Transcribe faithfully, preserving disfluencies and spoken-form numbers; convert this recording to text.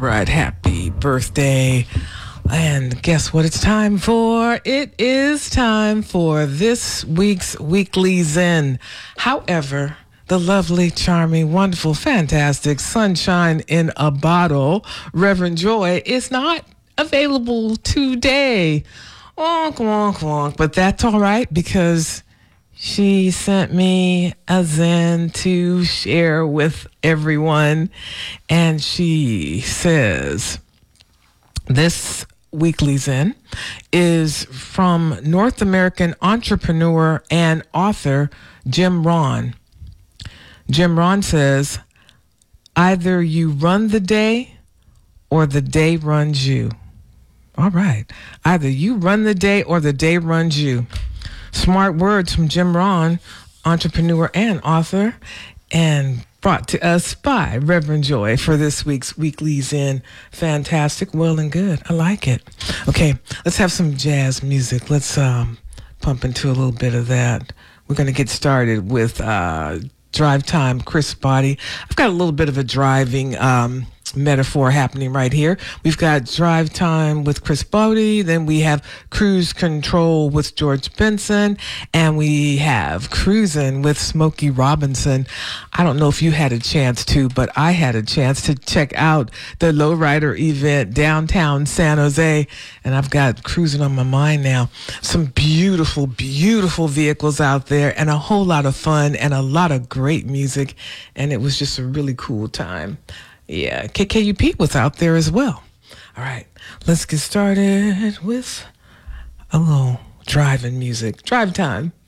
right, happy birthday. And guess what it's time for? It is time for this week's Weekly Zen. However, the lovely, charming, wonderful, fantastic Sunshine in a Bottle, Reverend Joy, is not available today. Wonk, wonk, wonk. But that's all right because she sent me a Zen to share with everyone. And she says, this Weekly Zen is from North American entrepreneur and author Jim Rohn. Jim Rohn says, either you run the day or the day runs you. All right. Either you run the day or the day runs you. Smart words from Jim Rohn, entrepreneur and author, and brought to us by Reverend Joy for this week's Weekly Zen. Fantastic, well and good. I like it. Okay, let's have some jazz music. Let's um, pump into a little bit of that. We're going to get started with uh, Drive Time, Chris Botti. I've got a little bit of a driving um, metaphor happening right here. We've got Drive Time with Chris Botti, then we have Cruise Control with George Benson, and we have Cruising with Smokey Robinson. I don't know if you had a chance to, but I had a chance to check out the Lowrider event downtown San Jose, and I've got Cruising on my mind now. Some beautiful, beautiful vehicles out there, and a whole lot of fun, and a lot of great music, and it was just a really cool time. Yeah, K K U P was out there as well. All right, let's get started with a little driving music. Drive time.